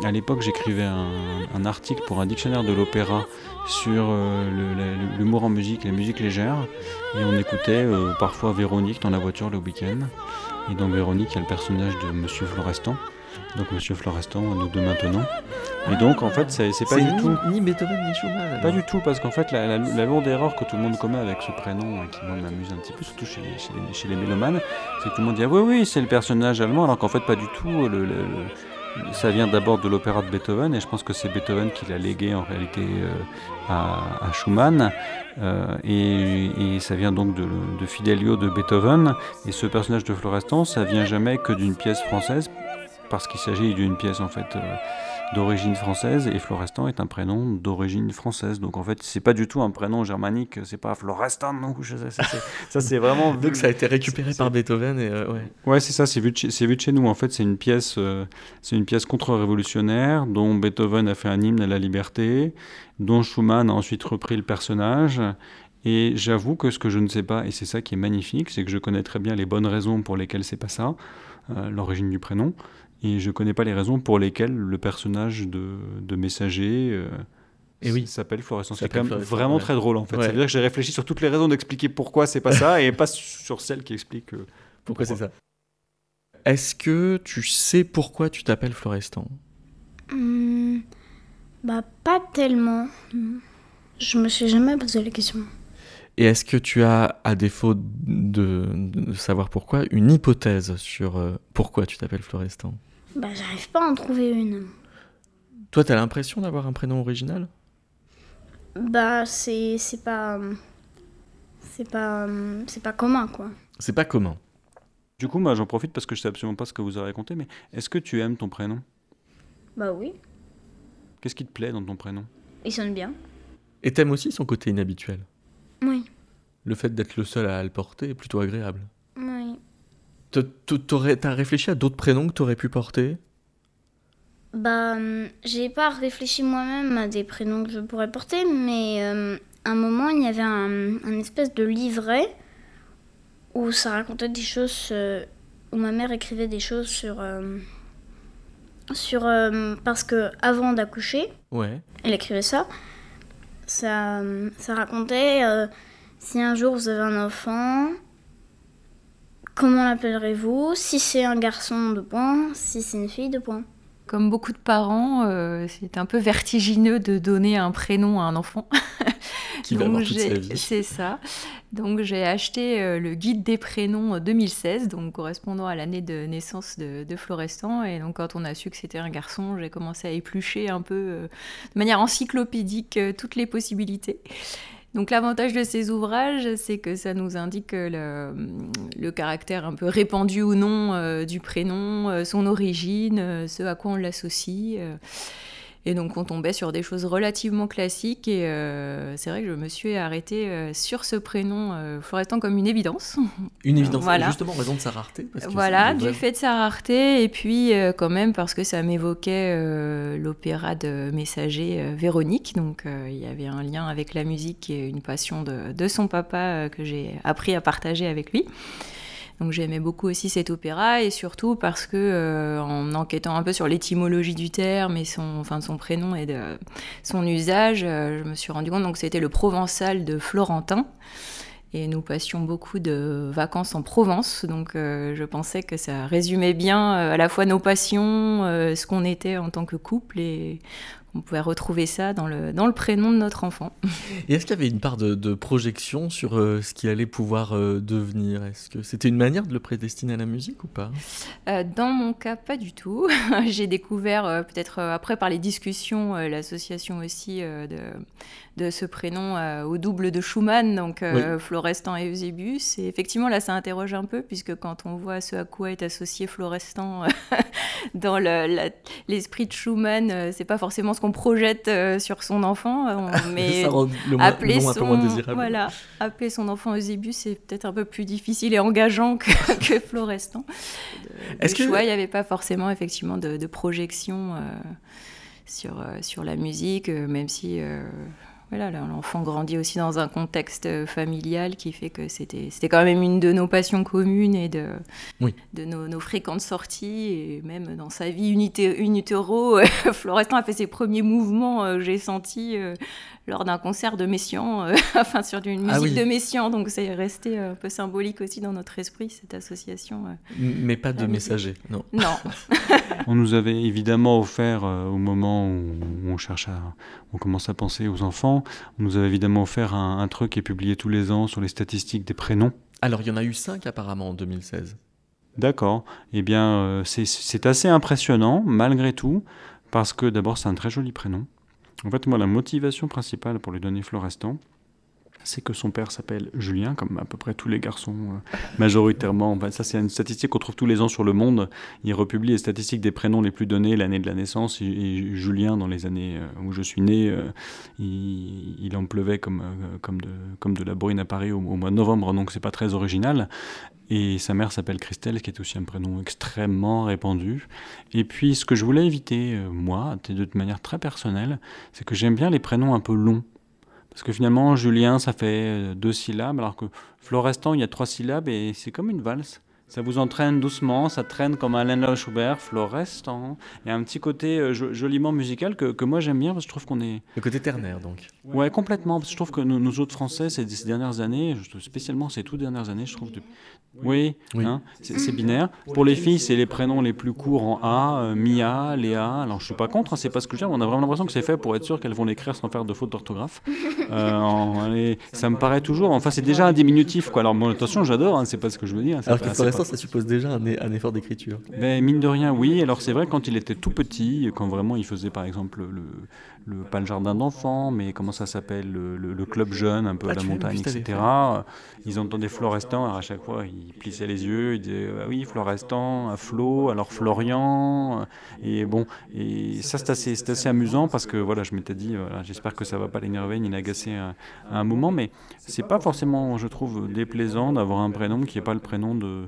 à l'époque, j'écrivais un article pour un dictionnaire de l'opéra sur l'humour en musique, la musique légère. Et on écoutait parfois Véronique dans la voiture le week-end. Et dans Véronique, il y a le personnage de Monsieur Florestan. Donc Monsieur Florestan, nous deux maintenant. Et donc en fait, c'est pas du tout. Ni Beethoven ni Schumann. Alors. Pas du tout, parce qu'en fait, la lourde erreur que tout le monde commet avec ce prénom, qui moi m'amuse un petit peu, surtout chez les mélomanes, c'est que tout le monde dit ah oui, c'est le personnage allemand, alors qu'en fait, pas du tout. Ça vient d'abord de l'opéra de Beethoven, et je pense que c'est Beethoven qui l'a légué en réalité à Schumann, et ça vient donc de Fidelio de Beethoven. Et ce personnage de Florestan, ça vient jamais que d'une pièce française, parce qu'il s'agit d'une pièce en fait d'origine française, et Florestan est un prénom d'origine française. Donc en fait, c'est pas du tout un prénom germanique, c'est pas Florestan, non. Ça c'est vraiment. Donc ça a été récupéré par Beethoven et ouais. Ouais, c'est ça, c'est vu de chez nous. En fait, c'est une pièce contre-révolutionnaire dont Beethoven a fait un hymne à la liberté, dont Schumann a ensuite repris le personnage. Et j'avoue que ce que je ne sais pas, et c'est ça qui est magnifique, c'est que je connais très bien les bonnes raisons pour lesquelles c'est pas ça, l'origine du prénom. Et je connais pas les raisons pour lesquelles le personnage de messager s'appelle Florestan. C'est quand même vraiment très drôle en fait. Ouais. Ça veut dire que j'ai réfléchi sur toutes les raisons d'expliquer pourquoi c'est pas ça et pas sur celles qui expliquent pourquoi c'est ça. Est-ce que tu sais pourquoi tu t'appelles Florestan ? Pas tellement. Je me suis jamais posé la question. Et est-ce que tu as, à défaut de savoir pourquoi, une hypothèse sur pourquoi tu t'appelles Florestan ? J'arrive pas à en trouver une. Toi, t'as l'impression d'avoir un prénom original ? C'est pas commun, quoi. C'est pas commun. Du coup, moi, j'en profite parce que je sais absolument pas ce que vous avez raconté, mais est-ce que tu aimes ton prénom ? Oui. Qu'est-ce qui te plaît dans ton prénom ? Il sonne bien. Et t'aimes aussi son côté inhabituel ? Oui. Le fait d'être le seul à le porter est plutôt agréable. Oui. T'as réfléchi à d'autres prénoms que t'aurais pu porter ? J'ai pas réfléchi moi-même à des prénoms que je pourrais porter, mais à un moment, il y avait un espèce de livret où ça racontait des choses, où ma mère écrivait des choses sur parce que avant d'accoucher, elle écrivait ça racontait si un jour vous avez un enfant, comment l'appellerez-vous ? Si c'est un garçon, 2 points. Si c'est une fille, 2 points. Comme beaucoup de parents, c'est un peu vertigineux de donner un prénom à un enfant. Qui va avoir toute sa vie. C'est ça. Donc j'ai acheté le guide des prénoms 2016, donc correspondant à l'année de naissance de Florestan. Et donc quand on a su que c'était un garçon, j'ai commencé à éplucher un peu de manière encyclopédique toutes les possibilités. Donc l'avantage de ces ouvrages, c'est que ça nous indique le caractère un peu répandu ou non du prénom, son origine, ce à quoi on l'associe. Et donc on tombait sur des choses relativement classiques et c'est vrai que je me suis arrêtée sur ce prénom Florestan comme une évidence. Une évidence, voilà. Justement en raison de sa rareté. Parce que voilà, du fait de sa rareté et puis quand même parce que ça m'évoquait l'opéra de Messager Véronique. Donc il y avait un lien avec la musique et une passion de son papa que j'ai appris à partager avec lui. Donc j'aimais beaucoup aussi cet opéra et surtout parce que en enquêtant un peu sur l'étymologie du terme et son prénom et de son usage, je me suis rendu compte que c'était le provençal de Florentin. Et nous passions beaucoup de vacances en Provence, donc je pensais que ça résumait bien à la fois nos passions, ce qu'on était en tant que couple, et on pouvait retrouver ça dans le prénom de notre enfant. Et est-ce qu'il y avait une part de projection sur ce qu'il allait pouvoir devenir ? Est-ce que c'était une manière de le prédestiner à la musique ou pas ? Dans mon cas, pas du tout. J'ai découvert, peut-être après par les discussions, l'association aussi de ce prénom au double de Schumann, donc Florestan et Eusebius. Et effectivement, là, ça interroge un peu, puisque quand on voit ce à quoi est associé Florestan dans l'esprit de Schumann, c'est pas forcément ce qu'on projette sur son enfant, mais appeler son enfant Eusebius, c'est peut-être un peu plus difficile et engageant que Florestan. Il n'y avait pas forcément effectivement de projection sur la musique, même si voilà, l'enfant grandit aussi dans un contexte familial qui fait que c'était quand même une de nos passions communes et de nos fréquentes sorties. Et même dans sa vie in utero, Florestan a fait ses premiers mouvements, j'ai senti, lors d'un concert de Messiaen, enfin sur une musique de Messiaen. Donc c'est resté un peu symbolique aussi dans notre esprit, cette association. Mais pas de messager, non. Non. On nous avait évidemment offert, au moment où on commence à penser aux enfants, on nous avait évidemment offert un truc qui est publié tous les ans sur les statistiques des prénoms. Alors, il y en a eu 5 apparemment en 2016. D'accord. Eh bien, c'est assez impressionnant, malgré tout, parce que d'abord, c'est un très joli prénom. En fait, moi, la motivation principale pour lui donner Florestan, c'est que son père s'appelle Julien, comme à peu près tous les garçons, majoritairement. Enfin, ça, c'est une statistique qu'on trouve tous les ans sur Le Monde. Il republie les statistiques des prénoms les plus donnés, l'année de la naissance. Et Julien, dans les années où je suis né, il en pleuvait comme de la bruine à Paris au mois de novembre, donc c'est pas très original. Et sa mère s'appelle Christelle, qui est aussi un prénom extrêmement répandu. Et puis, ce que je voulais éviter, moi, de manière très personnelle, c'est que j'aime bien les prénoms un peu longs. Parce que finalement, Julien, ça fait 2 syllabes, alors que Florestan, il y a 3 syllabes et c'est comme une valse. Ça vous entraîne doucement, ça traîne comme un Alain Schubert, Florestan. Il y a un petit côté joliment musical que moi j'aime bien parce que je trouve qu'on est... Le côté ternaire, donc. Ouais, complètement. Parce que je trouve que nos autres Français, ces dernières années, spécialement ces toutes dernières années, je trouve... Oui. Hein, c'est binaire. Pour les filles, c'est les prénoms les plus courts en A, Mia, Léa. Alors je suis pas contre, hein, c'est pas ce que je dis. On a vraiment l'impression que c'est fait pour être sûr qu'elles vont l'écrire sans faire de faute d'orthographe. Ça me paraît toujours... Enfin, c'est déjà un diminutif, quoi. Alors bon, attention, j'adore, hein, c'est pas ce que je veux dire. Alors que Florestan, ça suppose déjà un effort d'écriture. Mais mine de rien, oui. Alors c'est vrai, quand il était tout petit, quand vraiment il faisait par exemple pas le jardin d'enfants, mais comment ça s'appelle, le club jeune, un peu à la montagne, etc. Ils entendaient Florestan, alors à chaque fois ils plissaient les yeux, ils disaient oui, Florestan, à Flo, alors Florian, et bon, et ça c'est assez amusant parce que voilà, je m'étais dit, voilà, j'espère que ça va pas l'énerver ni l'agacer à un moment, mais c'est pas forcément, je trouve, déplaisant d'avoir un prénom qui n'est pas le prénom de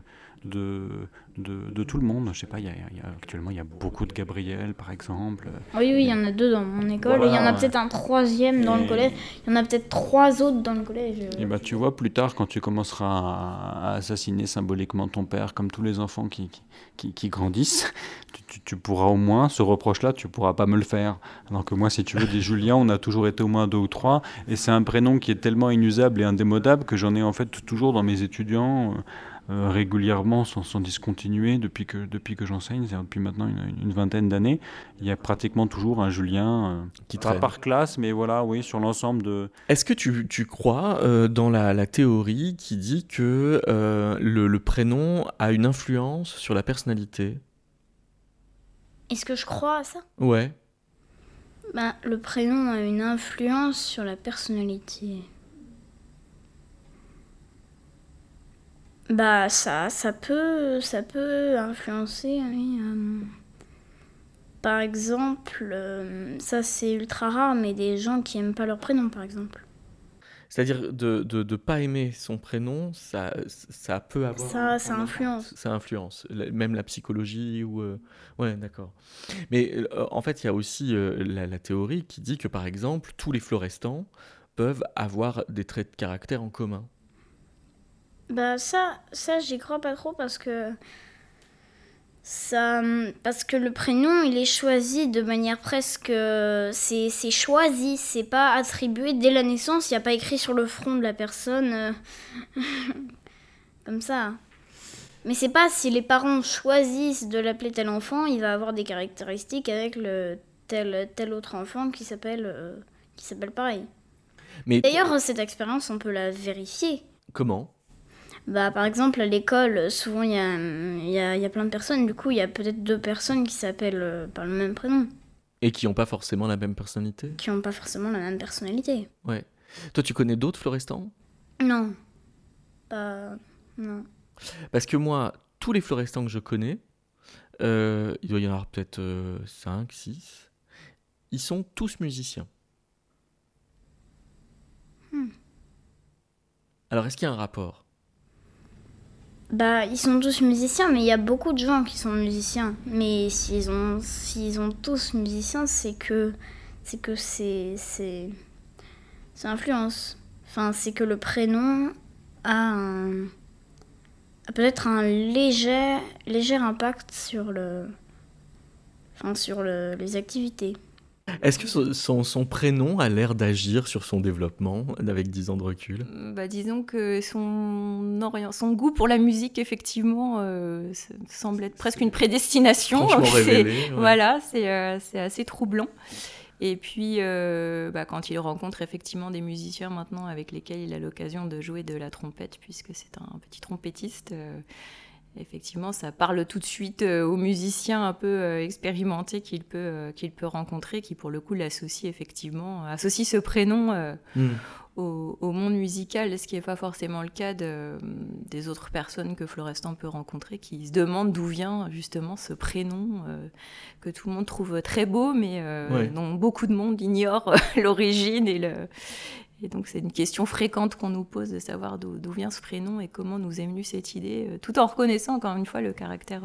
tout le monde. Je sais pas, actuellement il y a beaucoup de Gabriel par exemple. Oui, il y en a 2 dans mon école, voilà. Et il y en a peut-être un 3e dans le collège, il y en a peut-être 3 autres dans le collège. Et bah tu vois, plus tard quand tu commenceras à assassiner symboliquement ton père, comme tous les enfants qui grandissent, tu pourras au moins, ce reproche-là, tu pourras pas me le faire. Alors que moi, si tu veux, des Julien, on a toujours été au moins 2 ou 3, et c'est un prénom qui est tellement inusable et indémodable que j'en ai en fait toujours dans mes étudiants, régulièrement sans discontinuer depuis que j'enseigne, c'est depuis maintenant une vingtaine d'années. Il y a pratiquement toujours un Julien qui traîne par classe, mais voilà, oui, sur l'ensemble de... Est-ce que tu crois dans la théorie qui dit que le prénom a une influence sur la personnalité ? Est-ce que je crois à ça ? Ouais. Ben, le prénom a une influence sur la personnalité. Bah ça peut influencer, oui. Par exemple, ça c'est ultra rare, mais des gens qui aiment pas leur prénom, par exemple. C'est-à-dire de pas aimer son prénom, ça peut avoir... Ça influence. Ça influence, même la psychologie ou... Ouais, d'accord. Mais en fait, il y a aussi la théorie qui dit que, par exemple, tous les Florestans peuvent avoir des traits de caractère en commun. Bah ça j'y crois pas trop parce que le prénom il est choisi de manière presque c'est choisi, c'est pas attribué dès la naissance, il y a pas écrit sur le front de la personne comme ça. Mais c'est pas si les parents choisissent de l'appeler tel enfant, il va avoir des caractéristiques avec le tel autre enfant qui s'appelle pareil. Mais d'ailleurs cette expérience on peut la vérifier. Comment ? Bah, par exemple, à l'école, souvent, il y a plein de personnes. Du coup, il y a peut-être 2 personnes qui s'appellent par le même prénom. Et qui n'ont pas forcément la même personnalité ? Qui n'ont pas forcément la même personnalité. Ouais. Toi, tu connais d'autres Florestans ? Non. Non. Parce que moi, tous les Florestans que je connais, il doit y en avoir peut-être 5, 6, ils sont tous musiciens. Alors, est-ce qu'il y a un rapport ? Bah, ils sont tous musiciens, mais il y a beaucoup de gens qui sont musiciens. Mais s'ils ont tous musiciens, c'est que ça influence. Enfin, c'est que le prénom a peut-être un léger impact sur les activités. Est-ce que son prénom a l'air d'agir sur son développement avec 10 ans de recul? Disons que son goût pour la musique, effectivement, semble être presque une prédestination. Franchement révélé. Ouais. Voilà, c'est assez troublant. Et puis, quand il rencontre effectivement des musiciens maintenant avec lesquels il a l'occasion de jouer de la trompette, puisque c'est un petit trompettiste, effectivement, ça parle tout de suite aux musiciens un peu expérimentés qu'il peut rencontrer, qui pour le coup associe ce prénom au monde musical, ce qui n'est pas forcément le cas des autres personnes que Florestan peut rencontrer, qui se demandent d'où vient justement ce prénom que tout le monde trouve très beau, mais dont beaucoup de monde ignore l'origine et donc c'est une question fréquente qu'on nous pose de savoir d'où vient ce prénom et comment nous est venue cette idée, tout en reconnaissant encore une fois le caractère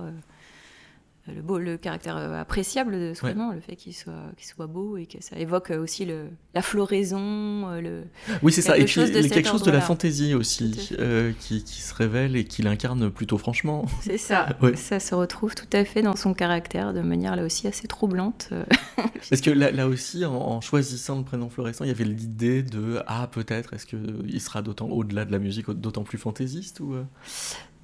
appréciable de ce prénom, le fait qu'il soit beau et que ça évoque aussi la floraison. Oui, c'est ça. Et puis quelque chose de la ordre-là. fantaisie aussi qui se révèle et qu'il incarne plutôt franchement. C'est ça. Ouais. Ça se retrouve tout à fait dans son caractère de manière là aussi assez troublante. Parce que là aussi, en choisissant le prénom Florestan, il y avait l'idée de peut-être est-ce qu'il sera d'autant au-delà de la musique, d'autant plus fantaisiste ou